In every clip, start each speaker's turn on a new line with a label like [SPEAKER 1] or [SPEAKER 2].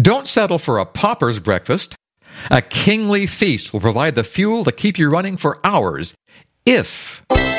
[SPEAKER 1] Don't settle for a pauper's breakfast. A kingly feast will provide the fuel to keep you running for hours if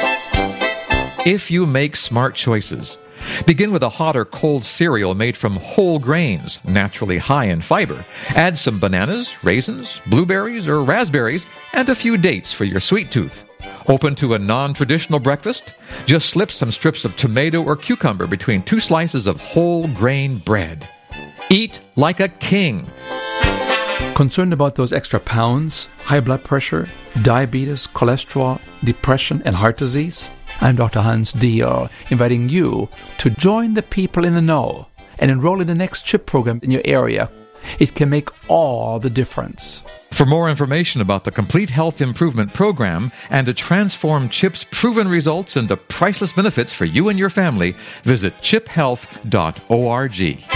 [SPEAKER 1] you make smart choices. Begin with a hot or cold cereal made from whole grains, naturally high in fiber. Add some bananas, raisins, blueberries, or raspberries, and a few dates for your sweet tooth. Open to a non-traditional breakfast? Just slip some strips of tomato or cucumber between 2 slices of whole grain bread. Eat like a king.
[SPEAKER 2] Concerned about those extra pounds, high blood pressure, diabetes, cholesterol, depression, and heart disease? I'm Dr. Hans Diehl, inviting you to join the people in the know and enroll in the next CHIP program in your area. It can make all the difference.
[SPEAKER 1] For more information about the Complete Health Improvement Program and to transform CHIP's proven results into priceless benefits for you and your family, visit chiphealth.org.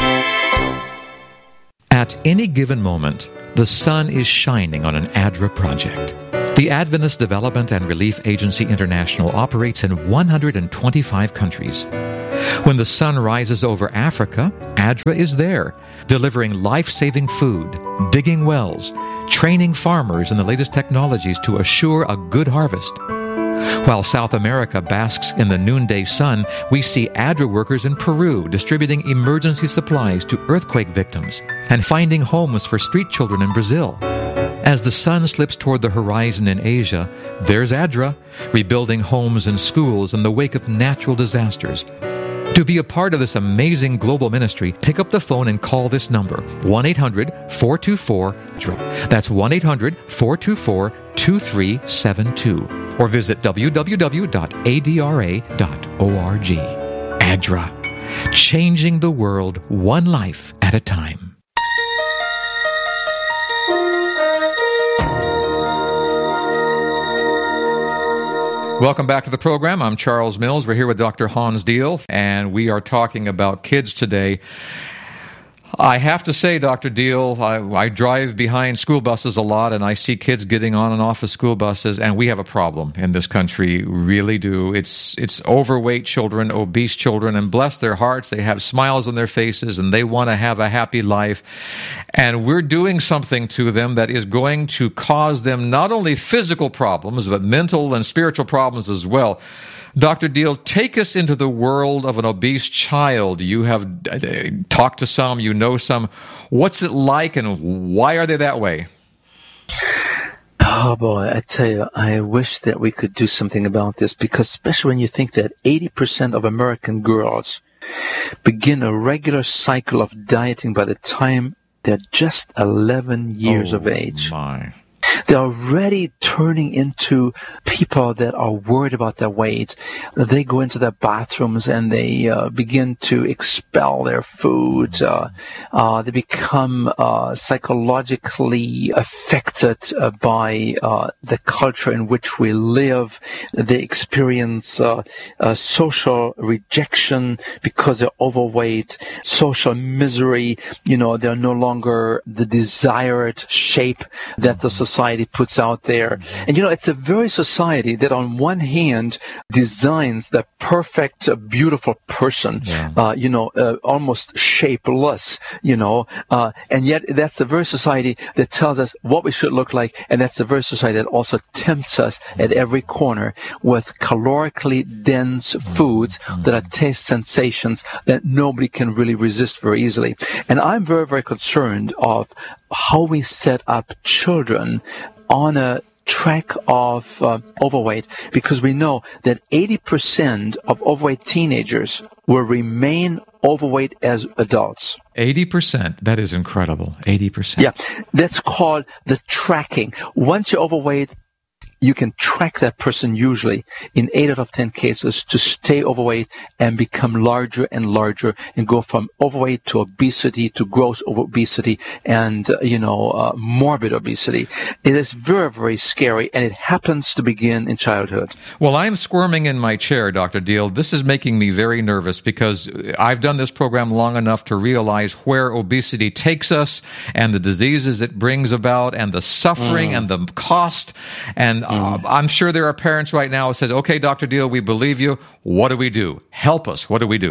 [SPEAKER 1] At any given moment, the sun is shining on an ADRA project. The Adventist Development and Relief Agency International operates in 125 countries. When the sun rises over Africa, ADRA is there, delivering life-saving food, digging wells, training farmers in the latest technologies to assure a good harvest. While South America basks in the noonday sun, we see ADRA workers in Peru distributing emergency supplies to earthquake victims and finding homes for street children in Brazil. As the sun slips toward the horizon in Asia, there's ADRA, rebuilding homes and schools in the wake of natural disasters. To be a part of this amazing global ministry, pick up the phone and call this number, 1-800-424-ADRA. That's 1-800-424-2372. Or visit www.adra.org. ADRA, changing the world one life at a time. Welcome back to the program. I'm Charles Mills. We're here with Dr. Hans Diehl, and we are talking about kids today. I have to say, Dr. Diehl, I drive behind school buses a lot, and I see kids getting on and off of school buses, and we have a problem in this country, really do. It's overweight children, obese children, and bless their hearts, they have smiles on their faces, and they want to have a happy life. And we're doing something to them that is going to cause them not only physical problems, but mental and spiritual problems as well. Dr. Diehl, take us into the world of an obese child. You have talked to some, you know some. What's it like, and why are they that way?
[SPEAKER 3] Oh, boy, I tell you, I wish that we could do something about this, because especially when you think that 80% of American girls begin a regular cycle of dieting by the time they're just 11 years of age.
[SPEAKER 1] My.
[SPEAKER 3] They're already turning into people that are worried about their weight. They go into their bathrooms and they begin to expel their food. They become psychologically affected by the culture in which we live. They experience social rejection because they're overweight, social misery. You know, they're no longer the desired shape that the society puts out there. And, you know, it's a very society that on one hand designs the perfect, beautiful person, almost shapeless, and yet that's the very society that tells us what we should look like, and that's the very society that also tempts us at every corner with calorically dense foods that are taste sensations that nobody can really resist very easily. And I'm very, very concerned of how we set up children on a track of overweight, because we know that 80% of overweight teenagers will remain overweight as adults.
[SPEAKER 1] 80%? That is incredible. 80%.
[SPEAKER 3] Yeah, that's called the tracking. Once you're overweight, you can track that person usually in 8 out of 10 cases to stay overweight and become larger and larger and go from overweight to obesity to gross obesity and, morbid obesity. It is very, very scary, and it happens to begin in childhood.
[SPEAKER 1] Well, I'm squirming in my chair, Dr. Diehl. This is making me very nervous because I've done this program long enough to realize where obesity takes us and the diseases it brings about and the suffering and the cost. And I'm sure there are parents right now who says, okay, Dr. Diehl, we believe you. What do we do? Help us. What do we do?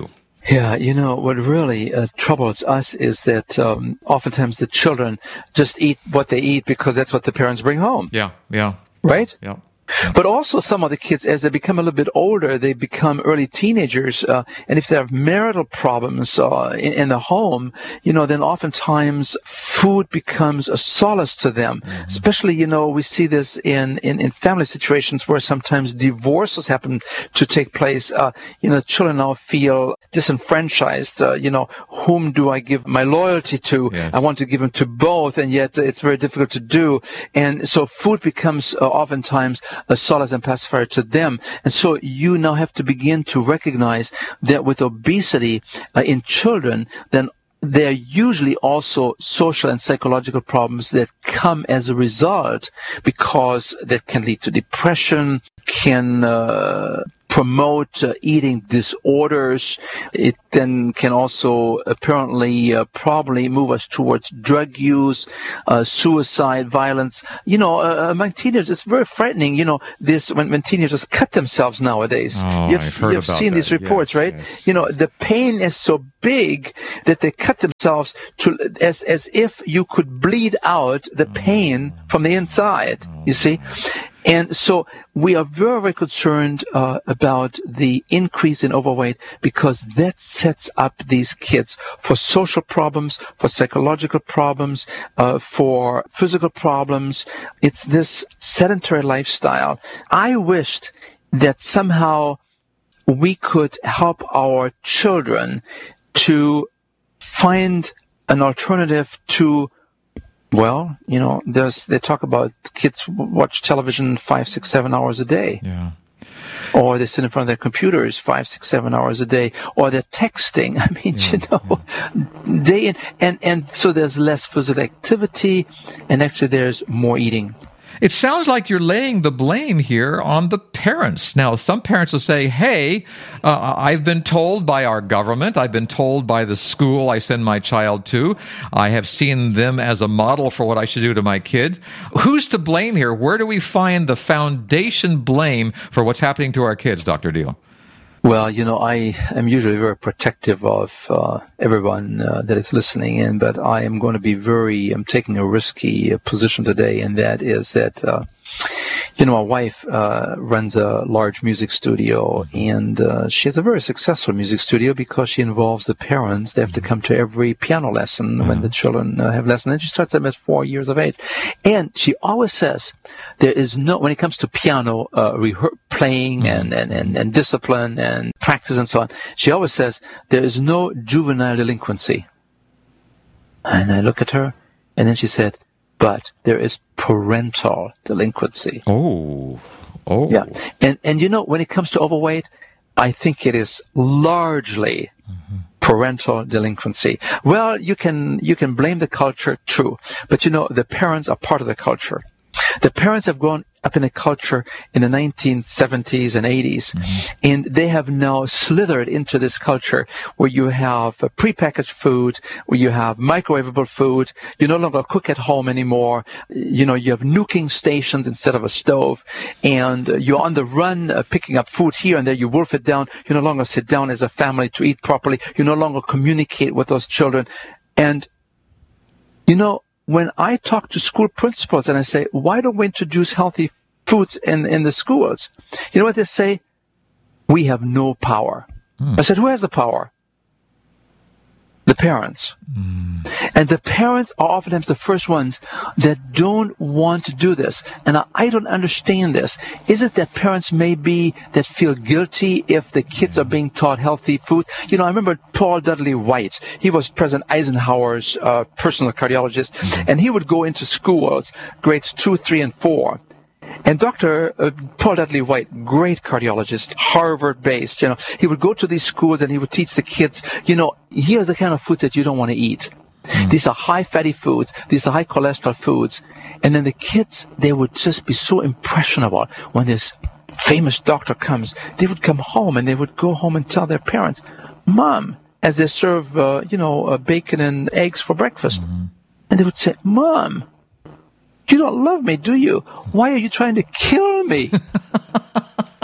[SPEAKER 3] Yeah, what really troubles us is that oftentimes the children just eat what they eat because that's what the parents bring home.
[SPEAKER 1] Yeah.
[SPEAKER 3] Right?
[SPEAKER 1] Yeah.
[SPEAKER 3] But also some of the kids, as they become a little bit older, they become early teenagers, and if they have marital problems in the home, then oftentimes food becomes a solace to them. Mm-hmm. Especially, we see this in family situations where sometimes divorces happen to take place. Children now feel disenfranchised. Whom do I give my loyalty to?
[SPEAKER 1] Yes.
[SPEAKER 3] I want to give them to both, and yet it's very difficult to do. And so food becomes oftentimes a solace and pacifier to them. And so you now have to begin to recognize that with obesity in children, then there are usually also social and psychological problems that come as a result, because that can lead to depression, can promote eating disorders. It then can also apparently probably move us towards drug use, suicide, violence. Among teenagers, it's very frightening. This when teenagers cut themselves nowadays.
[SPEAKER 1] I've heard
[SPEAKER 3] you've
[SPEAKER 1] about
[SPEAKER 3] seen
[SPEAKER 1] that.
[SPEAKER 3] these reports,
[SPEAKER 1] Yes,
[SPEAKER 3] right?
[SPEAKER 1] yes.
[SPEAKER 3] The pain is so big that they cut themselves as if you could bleed out the pain from the inside. You see. And so we are very, very concerned about the increase in overweight, because that sets up these kids for social problems, for psychological problems, for physical problems. It's this sedentary lifestyle. I wished that somehow we could help our children to find an alternative to, they talk about kids watch television 5, 6, 7 hours a day.
[SPEAKER 1] Yeah.
[SPEAKER 3] Or they sit in front of their computers 5, 6, 7 hours a day. Or they're texting. I mean, day in. And so there's less physical activity, and actually there's more eating.
[SPEAKER 1] It sounds like you're laying the blame here on the parents. Now, some parents will say, hey, I've been told by our government, I've been told by the school I send my child to, I have seen them as a model for what I should do to my kids. Who's to blame here? Where do we find the foundation blame for what's happening to our kids, Dr. Deal?
[SPEAKER 3] Well, I am usually very protective of everyone that is listening in, but I am going to be I'm taking a risky position today, and that is that, my wife runs a large music studio, and she has a very successful music studio because she involves the parents. They have to come to every piano lesson when the children have lessons. And she starts them at 4 years of age. And she always says there is when it comes to piano playing and discipline and practice and so on, she always says there is no juvenile delinquency. And I look at her, and then she said, but there is parental delinquency.
[SPEAKER 1] Oh.
[SPEAKER 3] Yeah. And when it comes to overweight, I think it is largely parental delinquency. Well, you can blame the culture, true. But the parents are part of the culture. The parents have grown up in a culture in the 1970s and 80s, and they have now slithered into this culture where you have prepackaged food, where you have microwavable food, you no longer cook at home anymore, you have nuking stations instead of a stove, and you're on the run picking up food here and there, you wolf it down, you no longer sit down as a family to eat properly, you no longer communicate with those children. And when I talk to school principals and I say, why don't we introduce healthy foods in the schools? You know what they say? We have no power. I said, who has the power? The parents. And the parents are oftentimes the first ones that don't want to do this. And I don't understand this. Is it that parents that feel guilty if the kids are being taught healthy food? I remember Paul Dudley White. He was President Eisenhower's personal cardiologist, and he would go into schools, grades 2, 3, and 4. And Dr. Paul Dudley White, great cardiologist, Harvard-based, he would go to these schools and he would teach the kids, here are the kind of foods that you don't want to eat. These are high-fatty foods. These are high-cholesterol foods. And then the kids, they would just be so impressionable when this famous doctor comes. They would come home and they would go home and tell their parents, Mom, as they serve, bacon and eggs for breakfast. And they would say, Mom, you don't love me, do you? Why are you trying to kill me?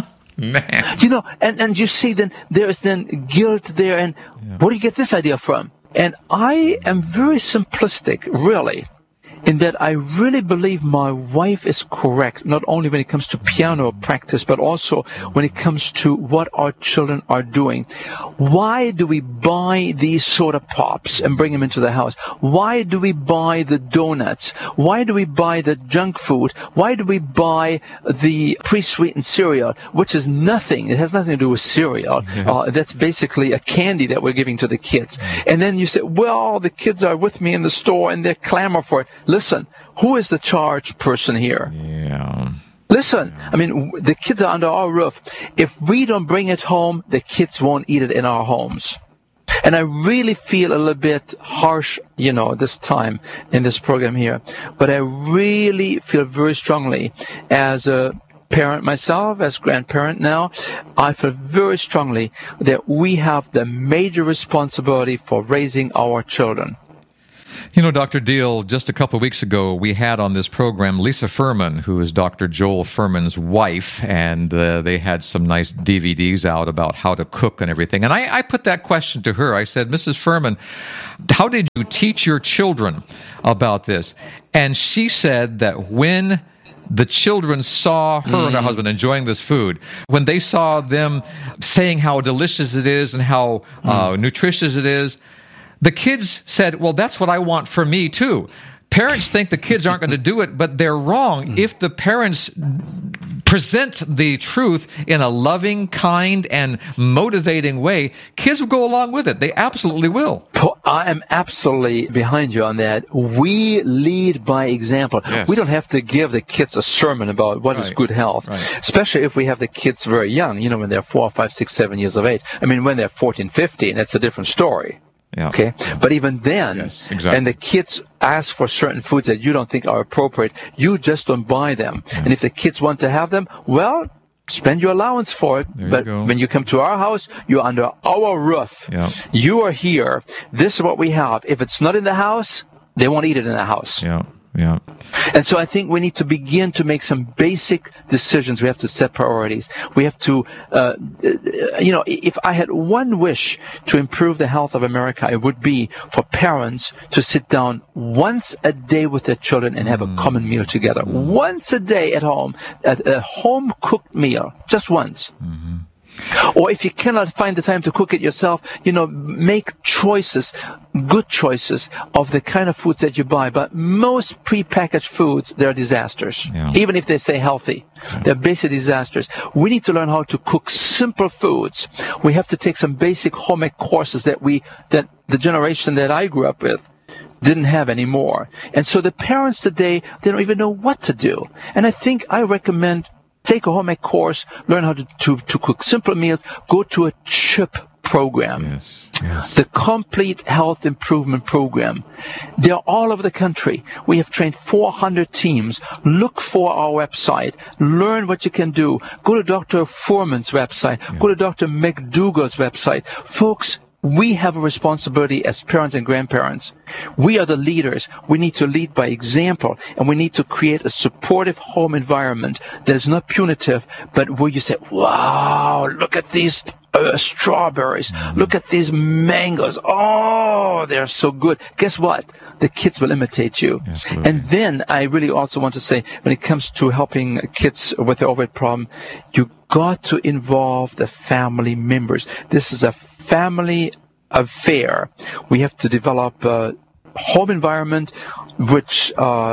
[SPEAKER 1] Man.
[SPEAKER 3] You know, and you see then there's then guilt there, and where do you get this idea from? And I am very simplistic, really, in that I really believe my wife is correct, not only when it comes to piano practice, but also when it comes to what our children are doing. Why do we buy these soda pops and bring them into the house? Why do we buy the donuts? Why do we buy the junk food? Why do we buy the pre-sweetened cereal, which is nothing? It has nothing to do with cereal.
[SPEAKER 1] Yes.
[SPEAKER 3] That's basically a candy that we're giving to the kids. And then you say, well, the kids are with me in the store and they clamor for it. Listen, who is the charge person here?
[SPEAKER 1] Yeah.
[SPEAKER 3] Listen, I mean, the kids are under our roof. If we don't bring it home, the kids won't eat it in our homes. And I really feel a little bit harsh, you know, this time in this program here. But I really feel very strongly as a parent myself, as grandparent now, I feel very strongly that we have the major responsibility for raising our children.
[SPEAKER 1] You know, Dr. Deal, just a couple of weeks ago, we had on this program Lisa Furman, who is Dr. Joel Furman's wife, and they had some nice DVDs out about how to cook and everything. And I put that question to her. I said, Mrs. Furman, how did you teach your children about this? And she said that when the children saw her and her husband enjoying this food, when they saw them saying how delicious it is and how nutritious it is, the kids said, well, that's what I want for me, too. Parents think the kids aren't going to do it, but they're wrong. If the parents present the truth in a loving, kind, and motivating way, kids will go along with it. They absolutely will.
[SPEAKER 3] I am absolutely behind you on that. We lead by example.
[SPEAKER 1] Yes.
[SPEAKER 3] We don't have to give the kids a sermon about what is good health, especially if we have the kids very young, you know, when they're 4, 5, 6, 7 years of age. I mean, when they're 14, 15, that's a different story.
[SPEAKER 1] Yeah.
[SPEAKER 3] Okay, but even then,
[SPEAKER 1] yes, exactly.
[SPEAKER 3] And the kids ask for certain foods that you don't think are appropriate, you just don't buy them. And if the kids want to have them, well, spend your allowance for it. But when you come to our house, you're under our roof.
[SPEAKER 1] Yeah.
[SPEAKER 3] You are here. This is what we have. If it's not in the house, they won't eat it in the house.
[SPEAKER 1] Yeah. Yeah.
[SPEAKER 3] And so I think we need to begin to make some basic decisions. We have to set priorities. We have to, you know, if I had one wish to improve the health of America, it would be for parents to sit down once a day with their children and have a common meal together. Once a day at home, a home-cooked meal, just once. Mm-hmm. Or if you cannot find the time to cook it yourself, you know, make choices, good choices of the kind of foods that you buy. But most prepackaged foods, they're disasters. Yeah. Even if they say healthy, they're basically disasters. We need to learn how to cook simple foods. We have to take some basic home ec courses that the generation that I grew up with didn't have anymore. And so the parents today, they don't even know what to do. And I recommend take a home ec course, learn how to cook simple meals, go to a CHIP program.
[SPEAKER 1] Yes, yes.
[SPEAKER 3] The Complete Health Improvement Program. They're all over the country. We have trained 400 teams. Look for our website. Learn what you can do. Go to Dr. Foreman's website. Yeah. Go to Dr. McDougall's website. Folks, we have a responsibility as parents and grandparents. We are the leaders. We need to lead by example, and we need to create a supportive home environment that is not punitive, but where you say, wow, look at these strawberries. Look at these mangoes. Oh, they're so good. Guess what? The kids will imitate you. Absolutely. And then I really also want to say, when it comes to helping kids with the overweight problem, you got to involve the family members. This is a family affair. We have to develop a home environment which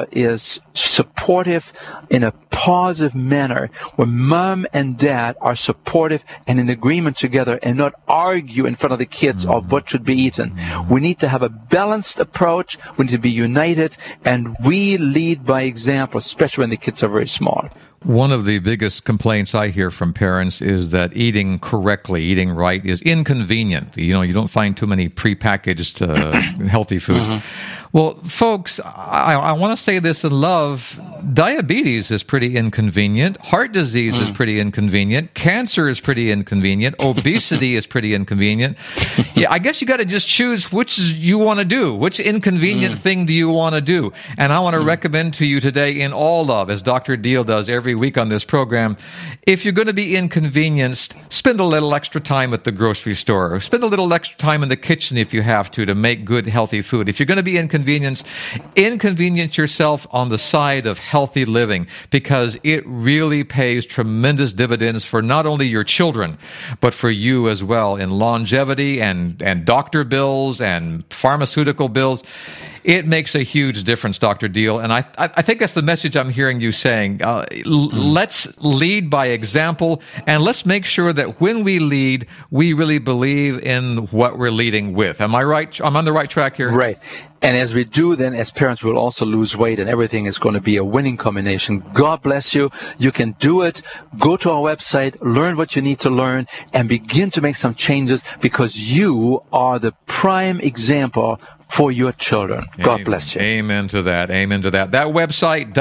[SPEAKER 3] is supportive in a positive manner, where mom and dad are supportive and in agreement together and not argue in front of the kids of what should be eaten. We need to have a balanced approach. We need to be united, and we lead by example, especially when the kids are very small.
[SPEAKER 1] One of the biggest complaints I hear from parents is that eating correctly, eating right, is inconvenient. You know, you don't find too many prepackaged healthy foods. Well, folks, I want to say this in love. Diabetes is pretty inconvenient. Heart disease is pretty inconvenient. Cancer is pretty inconvenient. Obesity is pretty inconvenient. Yeah, I guess you got to just choose which you want to do. Which inconvenient thing do you want to do? And I want to recommend to you today in all love, as Dr. Deal does every week on this program, if you're going to be inconvenienced, spend a little extra time at the grocery store. Spend a little extra time in the kitchen if you have to make good, healthy food. If you're going to be inconvenienced yourself on the side of healthy living, because it really pays tremendous dividends for not only your children, but for you as well in longevity and doctor bills and pharmaceutical bills. It makes a huge difference, Dr. Deal. And I think that's the message I'm hearing you saying. Let's lead by example, and let's make sure that when we lead, we really believe in what we're leading with. Am I right? I'm on the right track here?
[SPEAKER 3] Right. And as we do, then as parents, we'll also lose weight, and everything is going to be a winning combination. God bless you. You can do it. Go to our website, learn what you need to learn, and begin to make some changes, because you are the prime example for your children. God bless you.
[SPEAKER 1] Amen to that. Amen to that. That website,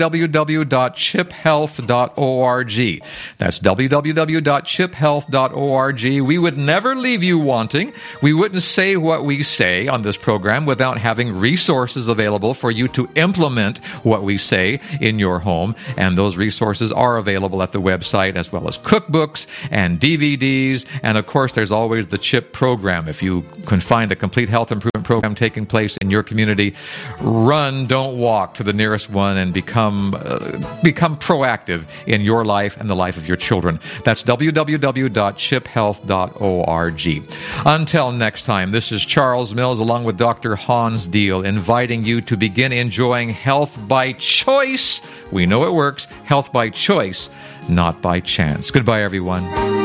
[SPEAKER 1] www.chiphealth.org. That's www.chiphealth.org. We would never leave you wanting. We wouldn't say what we say on this program without having resources available for you to implement what we say in your home. And those resources are available at the website, as well as cookbooks and DVDs. And of course, there's always the CHIP program. If you can find a complete health improvement program taking place in your community, run, don't walk to the nearest one and become proactive in your life and the life of your children. That's www.chiphealth.org. Until next time, this is Charles Mills along with Dr. Hans Deal, inviting you to begin enjoying health by choice. We know it works. Health by choice, not by chance. Goodbye, everyone.